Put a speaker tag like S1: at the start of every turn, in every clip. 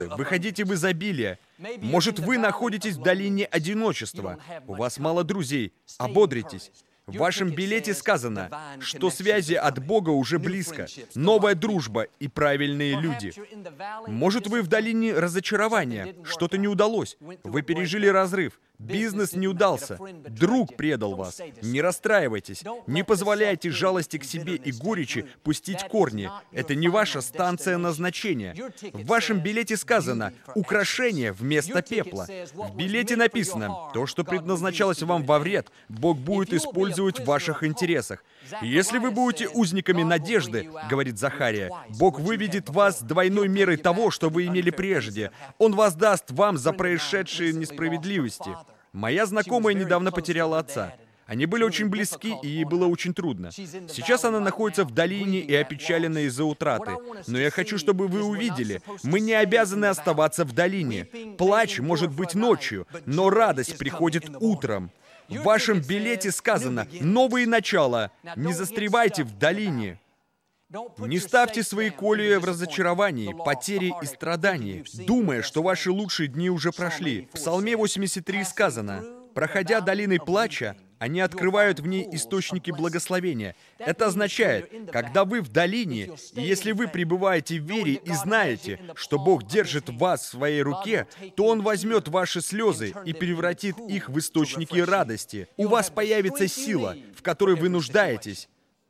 S1: Вы хотите в изобилие. Может, вы находитесь в долине одиночества. У вас мало друзей. Ободритесь. В вашем билете сказано, что связи от Бога уже близко, новая дружба и правильные люди. Может, вы в долине разочарования, что-то не удалось, вы пережили разрыв, бизнес не удался, друг предал вас. Не расстраивайтесь, не позволяйте жалости к себе и горечи пустить корни. Это не ваша станция назначения. В вашем билете сказано «украшение вместо пепла». В билете написано «то, что предназначалось вам во вред, Бог будет использовать в ваших интересах». Если вы будете узниками надежды, говорит Захария, Бог выведет вас двойной мерой того, что вы имели прежде. Он воздаст вам за происшедшие несправедливости. Моя знакомая недавно потеряла отца. Они были очень близки, и ей было очень трудно. Сейчас она находится в долине и опечалена из-за утраты. Но я хочу, чтобы вы увидели, мы не обязаны оставаться в долине. Плач может быть ночью, но радость приходит утром. В вашем билете сказано «новые начала». Не застревайте в долине. Не ставьте свои колеи в разочаровании, потере и страдании, думая, что ваши лучшие дни уже прошли. В Псалме 83 сказано «проходя долиной плача, они открывают в ней источники благословения». Это означает, когда вы в долине, и если вы пребываете в вере и знаете, что Бог держит вас в своей руке, то Он возьмет ваши слезы и превратит их в источники радости. У вас появится сила, в которой вы нуждаетесь.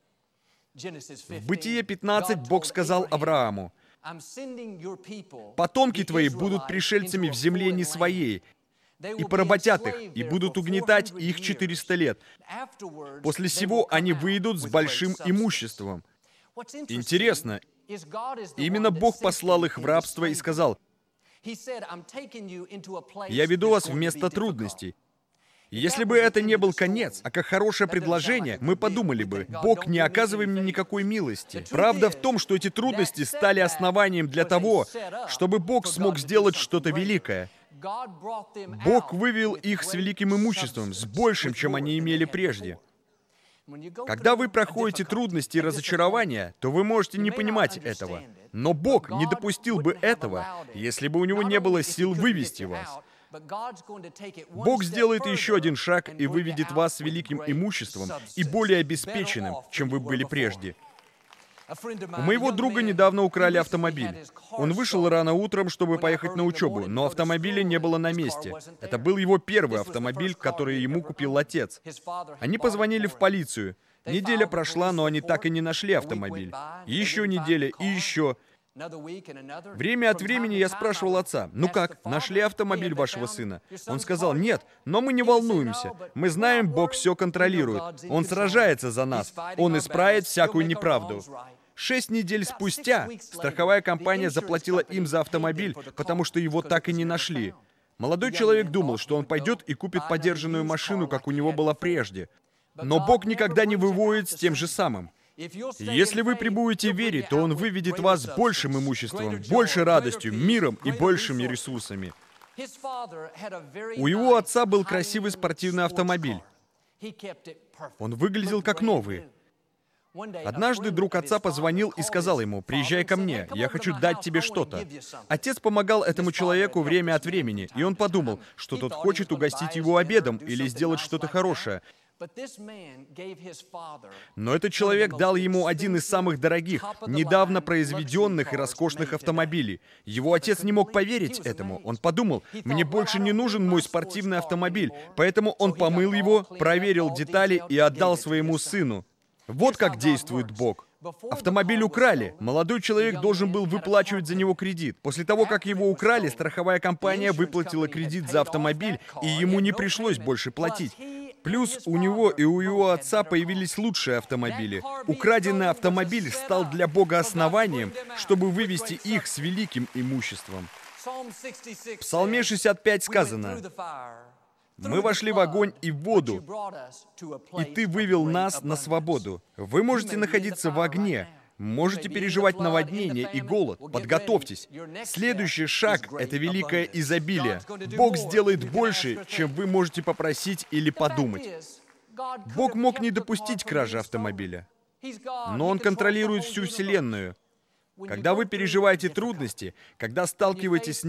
S1: В Бытие 15 Бог сказал Аврааму: «Потомки твои будут пришельцами в земле не своей, и поработят их, и будут угнетать их 400 лет. После сего они выйдут с большим имуществом». Интересно, именно Бог послал их в рабство и сказал: «Я веду вас в место трудностей». Если бы это не был конец, а как хорошее предложение, мы подумали бы: Бог, не оказывай мне никакой милости. Правда в том, что эти трудности стали основанием для того, чтобы Бог смог сделать что-то великое. Бог вывел их с великим имуществом, с большим, чем они имели прежде. Когда вы проходите трудности и разочарования, то вы можете не понимать этого. Но Бог не допустил бы этого, если бы у Него не было сил вывести вас. Бог сделает еще один шаг и выведет вас с великим имуществом и более обеспеченным, чем вы были прежде. У моего друга недавно украли автомобиль. Он вышел рано утром, чтобы поехать на учебу, но автомобиля не было на месте. Это был его первый автомобиль, который ему купил отец. Они позвонили в полицию. Неделя прошла, но они так и не нашли автомобиль. И еще неделя, и еще. Время от времени я спрашивал отца: «Ну как, нашли автомобиль вашего сына?» Он сказал: «Нет, но мы не волнуемся. Мы знаем, Бог все контролирует. Он сражается за нас. Он исправит всякую неправду». 6 недель спустя страховая компания заплатила им за автомобиль, потому что его так и не нашли. Молодой человек думал, что он пойдет и купит подержанную машину, как у него была прежде. Но Бог никогда не выводит с тем же самым. Если вы пребудете в вере, то Он выведет вас с большим имуществом, большей радостью, миром и большими ресурсами. У его отца был красивый спортивный автомобиль. Он выглядел как новый. Однажды друг отца позвонил и сказал ему: «Приезжай ко мне, я хочу дать тебе что-то». Отец помогал этому человеку время от времени, и он подумал, что тот хочет угостить его обедом или сделать что-то хорошее. Но этот человек дал ему один из самых дорогих, недавно произведенных и роскошных автомобилей. Его отец не мог поверить этому. Он подумал: «Мне больше не нужен мой спортивный автомобиль». Поэтому он помыл его, проверил детали и отдал своему сыну. Вот как действует Бог. Автомобиль украли. Молодой человек должен был выплачивать за него кредит. После того, как его украли, страховая компания выплатила кредит за автомобиль, и ему не пришлось больше платить. Плюс у него и у его отца появились лучшие автомобили. Украденный автомобиль стал для Бога основанием, чтобы вывести их с великим имуществом. В Псалме 65 сказано: «Мы вошли в огонь и в воду, и Ты вывел нас на свободу». Вы можете находиться в огне, можете переживать наводнение и голод. Подготовьтесь. Следующий шаг — это великое изобилие. Бог сделает больше, чем вы можете попросить или подумать. Бог мог не допустить кражи автомобиля, но Он контролирует всю Вселенную. Когда вы переживаете трудности, когда сталкиваетесь с